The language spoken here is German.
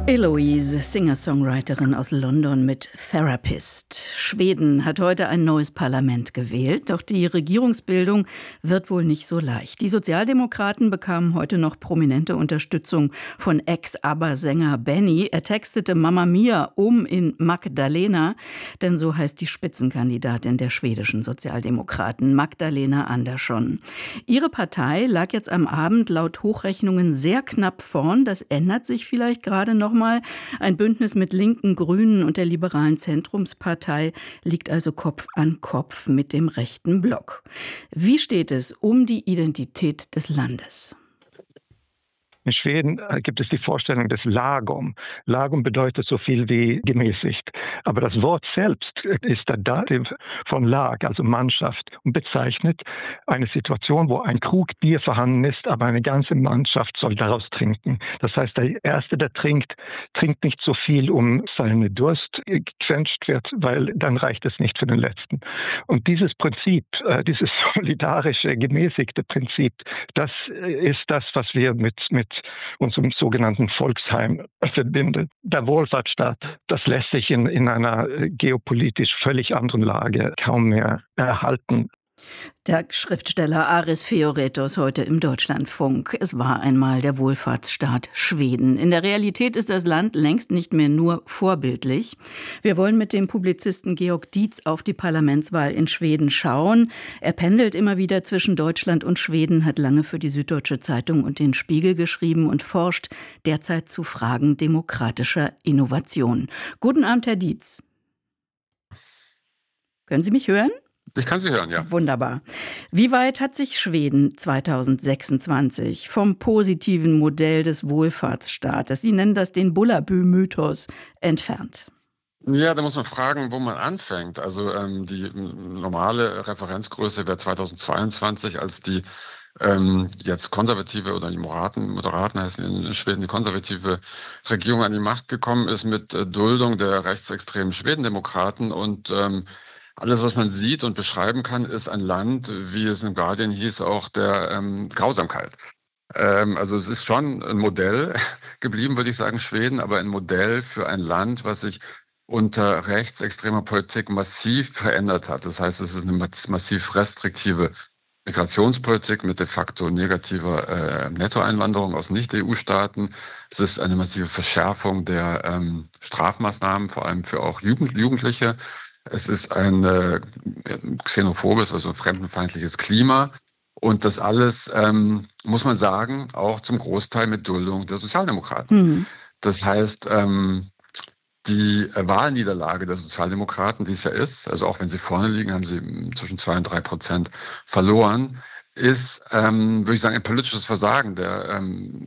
Eloise, Singer-Songwriterin aus London mit Therapist. Schweden hat heute ein neues Parlament gewählt, doch die Regierungsbildung wird wohl nicht so leicht. Die Sozialdemokraten bekamen heute noch prominente Unterstützung von Ex-ABBA-Sänger Benny. Er textete Mamma Mia um in Magdalena, denn so heißt die Spitzenkandidatin der schwedischen Sozialdemokraten, Magdalena Andersson. Ihre Partei lag jetzt am Abend laut Hochrechnungen sehr knapp vorn. Das ändert sich vielleicht gerade noch mal. Ein Bündnis mit Linken, Grünen und der liberalen Zentrumspartei liegt also Kopf an Kopf mit dem rechten Block. Wie steht es um die Identität des Landes? In Schweden gibt es die Vorstellung des Lagom. Lagom bedeutet so viel wie gemäßigt. Aber das Wort selbst ist der Dativ von Lag, also Mannschaft, und bezeichnet eine Situation, wo ein Krug Bier vorhanden ist, aber eine ganze Mannschaft soll daraus trinken. Das heißt, der Erste, der trinkt nicht so viel, um seine Durst gequetscht wird, weil dann reicht es nicht für den Letzten. Und dieses Prinzip, dieses solidarische, gemäßigte Prinzip, das ist das, was wir mit unserem sogenannten Volksheim verbindet. Der Wohlfahrtsstaat, das lässt sich in einer geopolitisch völlig anderen Lage kaum mehr erhalten. Der Schriftsteller Aris Fioretos heute im Deutschlandfunk. Es war einmal der Wohlfahrtsstaat Schweden. In der Realität ist das Land längst nicht mehr nur vorbildlich. Wir wollen mit dem Publizisten Georg Dietz auf die Parlamentswahl in Schweden schauen. Er pendelt immer wieder zwischen Deutschland und Schweden, hat lange für die Süddeutsche Zeitung und den Spiegel geschrieben und forscht derzeit zu Fragen demokratischer Innovation. Guten Abend, Herr Dietz. Können Sie mich hören? Ich kann Sie hören, ja. Wunderbar. Wie weit hat sich Schweden 2026 vom positiven Modell des Wohlfahrtsstaates, Sie nennen das den Bullabü-Mythos, entfernt? Ja, da muss man fragen, wo man anfängt. Also die normale Referenzgröße wäre 2022, als die jetzt konservative oder die Moderaten heißen in Schweden, die konservative Regierung an die Macht gekommen ist mit Duldung der rechtsextremen Schwedendemokraten und alles, was man sieht und beschreiben kann, ist ein Land, wie es im Guardian hieß, auch der Grausamkeit. Also es ist schon ein Modell geblieben, würde ich sagen, Schweden, aber ein Modell für ein Land, was sich unter rechtsextremer Politik massiv verändert hat. Das heißt, es ist eine massiv restriktive Migrationspolitik mit de facto negativer Nettoeinwanderung aus Nicht-EU-Staaten. Es ist eine massive Verschärfung der Strafmaßnahmen, vor allem für auch Jugendliche. Es ist ein xenophobes, also fremdenfeindliches Klima. Und das alles, muss man sagen, auch zum Großteil mit Duldung der Sozialdemokraten. Das heißt, die Wahlniederlage der Sozialdemokraten, die es ja ist, also auch wenn sie vorne liegen, haben sie zwischen 2 und 3% verloren, ist, würde ich sagen, ein politisches Versagen der